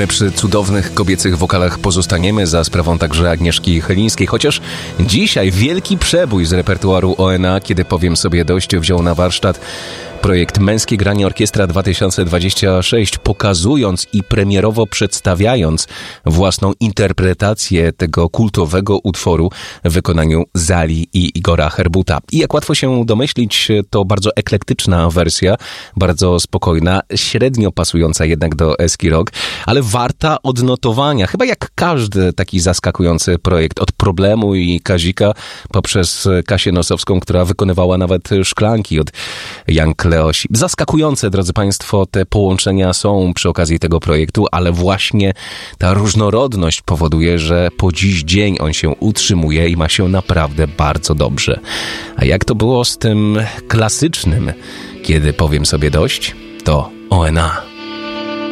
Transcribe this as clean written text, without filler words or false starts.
My przy cudownych kobiecych wokalach pozostaniemy za sprawą także Agnieszki Chylińskiej, chociaż dzisiaj wielki przebój z repertuaru ONA, kiedy powiem sobie dość, wziął na warsztat projekt Męskie Granie Orkiestra 2026, pokazując i premierowo przedstawiając własną interpretację tego kultowego utworu w wykonaniu Zali i Igora Herbuta. I jak łatwo się domyślić, to bardzo eklektyczna wersja, bardzo spokojna, średnio pasująca jednak do eski rock, ale warta odnotowania. Chyba jak każdy taki zaskakujący projekt, od Problemu i Kazika poprzez Kasię Nosowską, która wykonywała nawet Szklanki, od Jan Kleosi. Zaskakujące, drodzy Państwo, te połączenia są przy okazji tego projektu, ale właśnie ta różnorodność powoduje, że po dziś dzień on się utrzymuje i ma się naprawdę bardzo dobrze. A jak to było z tym klasycznym, kiedy powiem sobie dość, to ONA.